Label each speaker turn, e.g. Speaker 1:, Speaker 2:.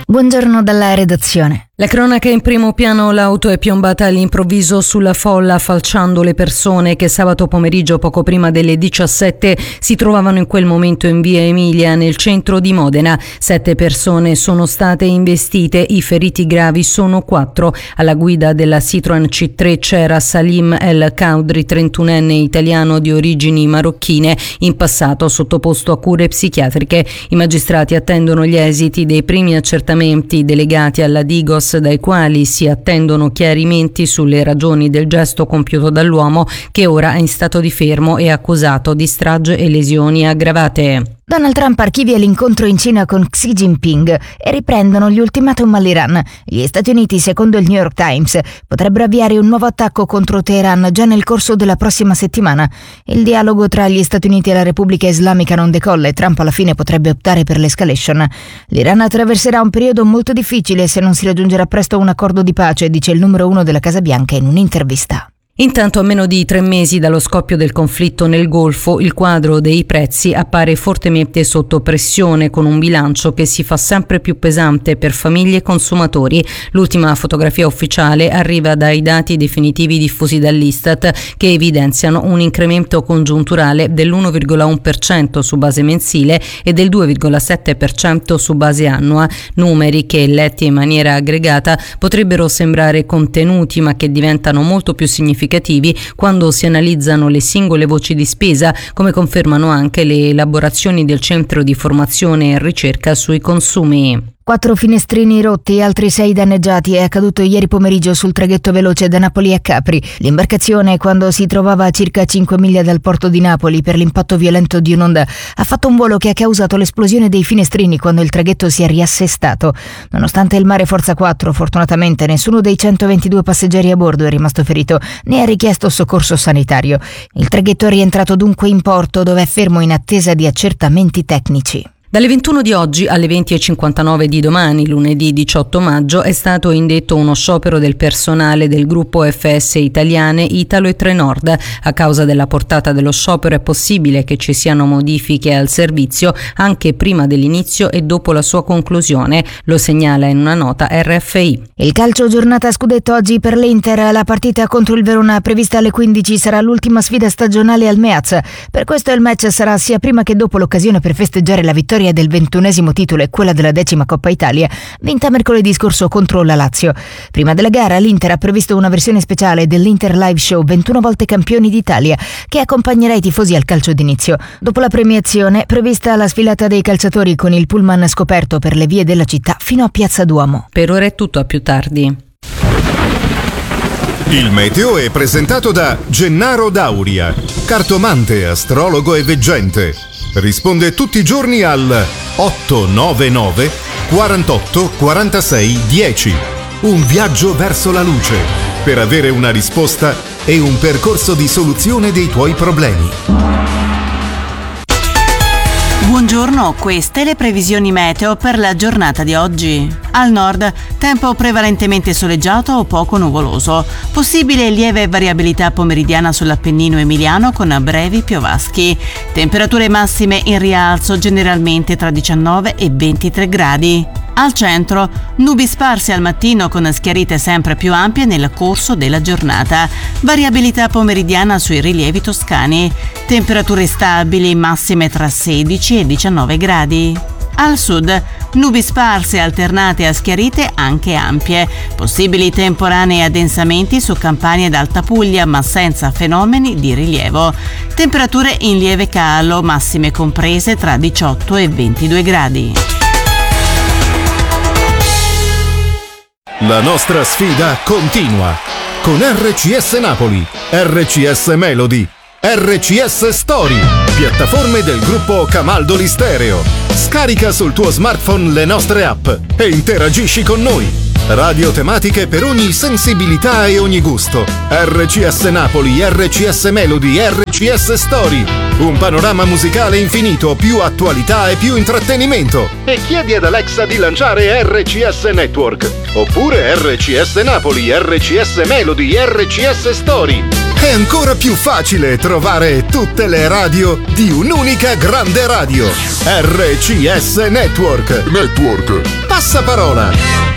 Speaker 1: Buongiorno dalla redazione.
Speaker 2: La cronaca in primo piano: l'auto è piombata all'improvviso sulla folla, falciando le persone che sabato pomeriggio poco prima delle 17 si trovavano in quel momento in via Emilia, nel centro di Modena. 7 persone sono state investite, i feriti gravi sono 4. Alla guida della Citroen C3 c'era Salim El Kaudri, 31enne italiano di origini marocchine, in passato sottoposto a cure psichiatriche. I magistrati attendono gli esiti dei primi accertamenti delegati alla Digos, dai quali si attendono chiarimenti sulle ragioni del gesto compiuto dall'uomo, che ora è in stato di fermo e accusato di strage e lesioni aggravate.
Speaker 1: Donald Trump archivia l'incontro in Cina con Xi Jinping e riprendono gli ultimatum all'Iran. Gli Stati Uniti, secondo il New York Times, potrebbero avviare un nuovo attacco contro Teheran già nel corso della prossima settimana. Il dialogo tra gli Stati Uniti e la Repubblica Islamica non decolla e Trump alla fine potrebbe optare per l'escalation. L'Iran attraverserà un periodo molto difficile se non si raggiungerà presto un accordo di pace, dice il numero 1 della Casa Bianca in un'intervista.
Speaker 2: Intanto, a meno di 3 mesi dallo scoppio del conflitto nel Golfo, il quadro dei prezzi appare fortemente sotto pressione, con un bilancio che si fa sempre più pesante per famiglie e consumatori. L'ultima fotografia ufficiale arriva dai dati definitivi diffusi dall'Istat, che evidenziano un incremento congiunturale dell'1,1% su base mensile e del 2,7% su base annua, numeri che, letti in maniera aggregata, potrebbero sembrare contenuti, ma che diventano molto più significativi quando si analizzano le singole voci di spesa, come confermano anche le elaborazioni del Centro di Formazione e Ricerca sui Consumi.
Speaker 1: 4 finestrini rotti e altri 6 danneggiati. È accaduto ieri pomeriggio sul traghetto veloce da Napoli a Capri. L'imbarcazione, quando si trovava a circa 5 miglia dal porto di Napoli per l'impatto violento di un'onda, ha fatto un volo che ha causato l'esplosione dei finestrini quando il traghetto si è riassestato. Nonostante il mare forza 4, fortunatamente nessuno dei 122 passeggeri a bordo è rimasto ferito, né ha richiesto soccorso sanitario. Il traghetto è rientrato dunque in porto, dove è fermo in attesa di accertamenti tecnici.
Speaker 2: Dalle 21 di oggi alle 20:59 di domani, lunedì 18 maggio, è stato indetto uno sciopero del personale del gruppo FS Italiane, Italo e Trenord. A causa della portata dello sciopero è possibile che ci siano modifiche al servizio anche prima dell'inizio e dopo la sua conclusione, lo segnala in una nota RFI.
Speaker 1: Il calcio giornata scudetto oggi per l'Inter. La partita contro il Verona, prevista alle 15, sarà l'ultima sfida stagionale al Meaz. Per questo il match sarà sia prima che dopo l'occasione per festeggiare la vittoria del 21esimo titolo e quella della 10ª Coppa Italia, vinta mercoledì scorso contro la Lazio. Prima della gara l'Inter ha previsto una versione speciale dell'Inter Live Show 21 volte campioni d'Italia, che accompagnerà i tifosi al calcio d'inizio. Dopo la premiazione, prevista la sfilata dei calciatori con il pullman scoperto per le vie della città fino a Piazza Duomo.
Speaker 2: Per ora è tutto, a più tardi.
Speaker 3: Il meteo è presentato da Gennaro Dauria, cartomante, astrologo e veggente. Risponde tutti i giorni al 899 48 46 10. Un viaggio verso la luce per avere una risposta e un percorso di soluzione dei tuoi problemi.
Speaker 4: Buongiorno, queste le previsioni meteo per la giornata di oggi. Al nord, tempo prevalentemente soleggiato o poco nuvoloso. Possibile lieve variabilità pomeridiana sull'Appennino emiliano con brevi piovaschi. Temperature massime in rialzo generalmente tra 19 e 23 gradi. Al centro, nubi sparse al mattino con schiarite sempre più ampie nel corso della giornata. Variabilità pomeridiana sui rilievi toscani. Temperature stabili, massime tra 16 e 19 gradi. Al sud, nubi sparse alternate a schiarite anche ampie. Possibili temporanei addensamenti su Campania ed Alta Puglia, ma senza fenomeni di rilievo. Temperature in lieve calo, massime comprese tra 18 e 22 gradi.
Speaker 3: La nostra sfida continua con RCS Napoli, RCS Melody, RCS Story, piattaforme del gruppo Camaldoli Stereo. Scarica sul tuo smartphone le nostre app e interagisci con noi. Radio tematiche per ogni sensibilità e ogni gusto. RCS Napoli, RCS Melody, RCS Story. Un panorama musicale infinito, più attualità e più intrattenimento. E chiedi ad Alexa di lanciare RCS Network. Oppure RCS Napoli, RCS Melody, RCS Story. è ancora più facile trovare tutte le radio di un'unica grande radio. RCS Network. Passaparola.